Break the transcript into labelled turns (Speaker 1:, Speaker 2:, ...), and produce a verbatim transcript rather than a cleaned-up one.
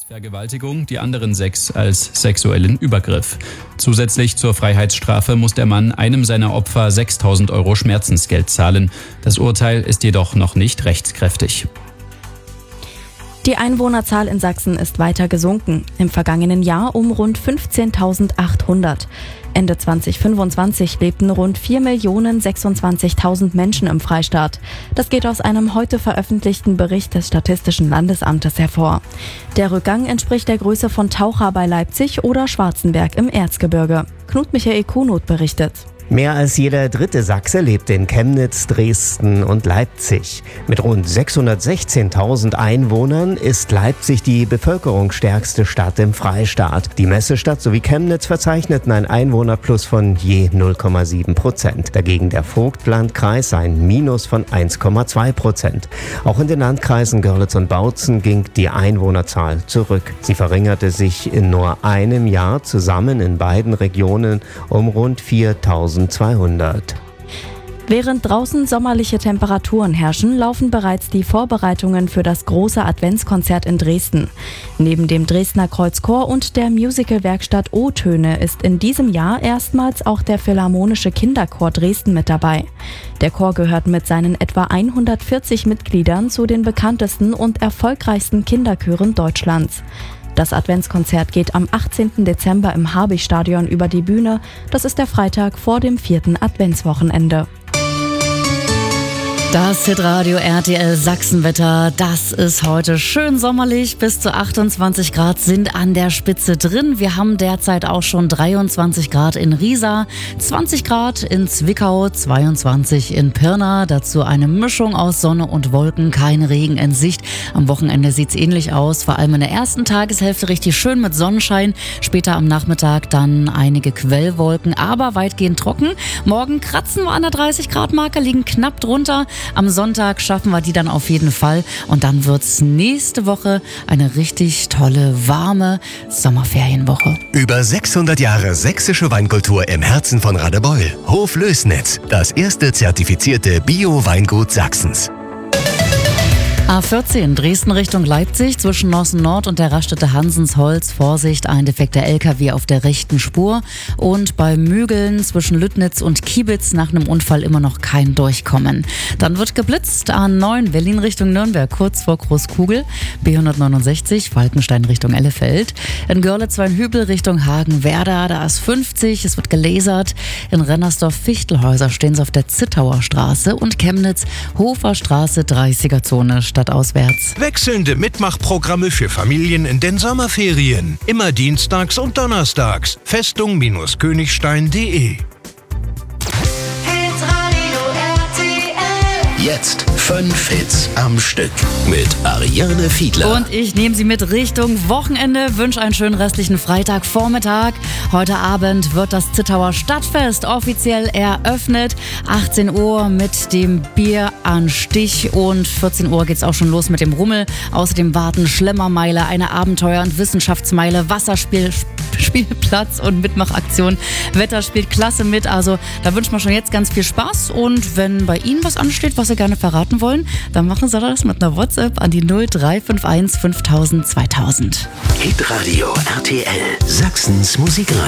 Speaker 1: Vergewaltigung, die anderen sechs als sexuellen Übergriff. Zusätzlich zur Freiheitsstrafe muss der Mann einem seiner Opfer sechstausend Euro Schmerzensgeld zahlen. Das Urteil ist jedoch noch nicht rechtskräftig.
Speaker 2: Die Einwohnerzahl in Sachsen ist weiter gesunken, im vergangenen Jahr um rund fünfzehntausendachthundert. Ende zweitausendfünfundzwanzig lebten rund vier Millionen sechsundzwanzigtausend Menschen im Freistaat. Das geht aus einem heute veröffentlichten Bericht des Statistischen Landesamtes hervor. Der Rückgang entspricht der Größe von Taucha bei Leipzig oder Schwarzenberg im Erzgebirge. Knut Michael Kuhnot berichtet.
Speaker 3: Mehr als jeder dritte Sachse lebt in Chemnitz, Dresden und Leipzig. Mit rund sechshundertsechzehntausend Einwohnern ist Leipzig die bevölkerungsstärkste Stadt im Freistaat. Die Messestadt sowie Chemnitz verzeichneten ein Einwohnerplus von je null Komma sieben Prozent. Dagegen der Vogtlandkreis ein Minus von eins Komma zwei Prozent. Auch in den Landkreisen Görlitz und Bautzen ging die Einwohnerzahl zurück. Sie verringerte sich in nur einem Jahr zusammen in beiden Regionen um rund viertausendzweihundert.
Speaker 2: Während draußen sommerliche Temperaturen herrschen, laufen bereits die Vorbereitungen für das große Adventskonzert in Dresden. Neben dem Dresdner Kreuzchor und der Musicalwerkstatt O-Töne ist in diesem Jahr erstmals auch der Philharmonische Kinderchor Dresden mit dabei. Der Chor gehört mit seinen etwa hundertvierzig Mitgliedern zu den bekanntesten und erfolgreichsten Kinderchören Deutschlands. Das Adventskonzert geht am achtzehnten Dezember im Habicht-Stadion über die Bühne. Das ist der Freitag vor dem vierten Adventswochenende.
Speaker 4: Das Hitradio R T L Sachsenwetter, das ist heute schön sommerlich. Bis zu achtundzwanzig Grad sind an der Spitze drin. Wir haben derzeit auch schon dreiundzwanzig Grad in Riesa, zwanzig Grad in Zwickau, zweiundzwanzig in Pirna. Dazu eine Mischung aus Sonne und Wolken, kein Regen in Sicht. Am Wochenende sieht's ähnlich aus, vor allem in der ersten Tageshälfte richtig schön mit Sonnenschein. Später am Nachmittag dann einige Quellwolken, aber weitgehend trocken. Morgen kratzen wir an der dreißig Grad Marke, liegen knapp drunter. Am Sonntag schaffen wir die dann auf jeden Fall und dann wird's nächste Woche eine richtig tolle, warme Sommerferienwoche.
Speaker 5: Über sechshundert Jahre sächsische Weinkultur im Herzen von Radebeul. Hof Lößnitz, das erste zertifizierte Bio-Weingut Sachsens.
Speaker 4: A vierzehn Dresden Richtung Leipzig zwischen Nossen Nord und der Raststätte Hansensholz. Vorsicht, ein defekter L K W auf der rechten Spur. Und bei Mügeln zwischen Lüttnitz und Kiebitz nach einem Unfall immer noch kein Durchkommen. Dann wird geblitzt. A neun Berlin Richtung Nürnberg kurz vor Großkugel. B hundertneunundsechzig Falkenstein Richtung Ellefeld. In Görlitz-Weinhübel Richtung Hagenwerder, da ist fünfzig. Es wird gelasert. In Rennersdorf-Fichtelhäuser stehen sie auf der Zittauer Straße und Chemnitz Hofer Straße dreißiger Zone. Auswärts.
Speaker 6: Wechselnde Mitmachprogramme für Familien in den Sommerferien. Immer dienstags und donnerstags. Festung-Königstein punkt de.
Speaker 5: Jetzt fünf Hits am Stück mit Ariane Fiedler.
Speaker 4: Und ich nehme Sie mit Richtung Wochenende, wünsche einen schönen restlichen Freitagvormittag. Heute Abend wird das Zittauer Stadtfest offiziell eröffnet. achtzehn Uhr mit dem Bier an Stich und vierzehn Uhr geht's auch schon los mit dem Rummel. Außerdem warten Schlemmermeile, eine Abenteuer- und Wissenschaftsmeile, Wasserspiel, Spielplatz und Mitmachaktion. Wetter spielt klasse mit, also da wünschen wir schon jetzt ganz viel Spaß. Und wenn bei Ihnen was ansteht, was Sie gerne verraten wollen, dann machen Sie das mit einer WhatsApp an die null drei fünf eins fünftausend zweitausend.
Speaker 5: Hitradio R T L, Sachsens Musikradio.